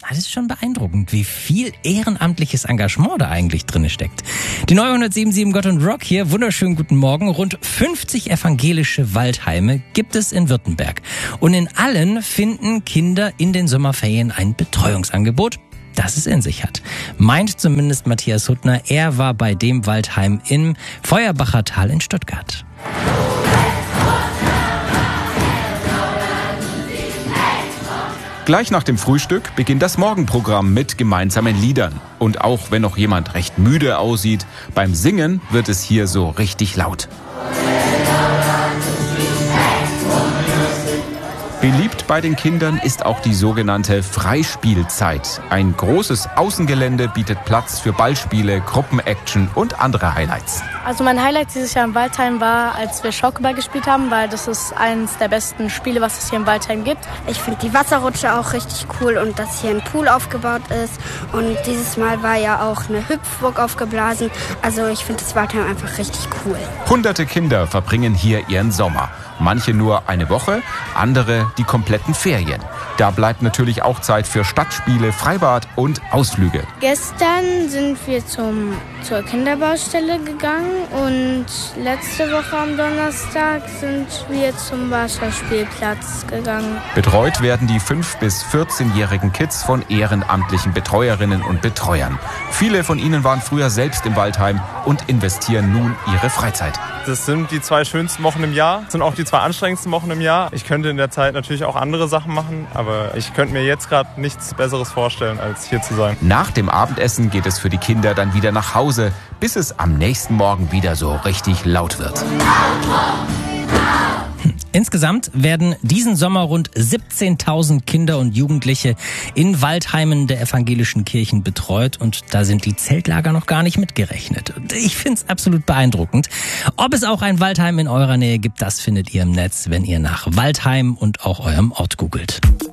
Das ist schon beeindruckend, wie viel ehrenamtliches Engagement da eigentlich drin steckt. Die neue 107.7 Gott und Rock hier. Wunderschönen guten Morgen. Rund 50 evangelische Waldheime gibt es in Württemberg. Und in allen finden Kinder in den Sommerferien ein Betreuungsangebot, das es in sich hat. Meint zumindest Matthias Huttner. Er war bei dem Waldheim im Feuerbacher Tal in Stuttgart. Gleich nach dem Frühstück beginnt das Morgenprogramm mit gemeinsamen Liedern. Und auch wenn noch jemand recht müde aussieht, beim Singen wird es hier so richtig laut. Beliebt bei den Kindern ist auch die sogenannte Freispielzeit. Ein großes Außengelände bietet Platz für Ballspiele, Gruppenaction und andere Highlights. Also mein Highlight dieses Jahr im Waldheim war, als wir Schaukelball gespielt haben, weil das ist eines der besten Spiele, was es hier im Waldheim gibt. Ich finde die Wasserrutsche auch richtig cool und dass hier ein Pool aufgebaut ist. Und dieses Mal war ja auch eine Hüpfburg aufgeblasen. Also ich finde das Waldheim einfach richtig cool. Hunderte Kinder verbringen hier ihren Sommer. Manche nur eine Woche, andere die kompletten Ferien. Da bleibt natürlich auch Zeit für Stadtspiele, Freibad und Ausflüge. Gestern sind wir zur Kinderbaustelle gegangen und letzte Woche am Donnerstag sind wir zum Wasserspielplatz gegangen. Betreut werden die 5- bis 14-jährigen Kids von ehrenamtlichen Betreuerinnen und Betreuern. Viele von ihnen waren früher selbst im Waldheim und investieren nun ihre Freizeit. Das sind die 2 schönsten Wochen im Jahr, das sind auch die 2 anstrengendsten Wochen im Jahr. Ich könnte in der Zeit natürlich auch andere Sachen machen, aber ich könnte mir jetzt gerade nichts Besseres vorstellen, als hier zu sein. Nach dem Abendessen geht es für die Kinder dann wieder nach Hause, bis es am nächsten Morgen wieder so richtig laut wird. Insgesamt werden diesen Sommer rund 17.000 Kinder und Jugendliche in Waldheimen der evangelischen Kirchen betreut und da sind die Zeltlager noch gar nicht mitgerechnet. Ich find's absolut beeindruckend. Ob es auch ein Waldheim in eurer Nähe gibt, das findet ihr im Netz, wenn ihr nach Waldheim und auch eurem Ort googelt.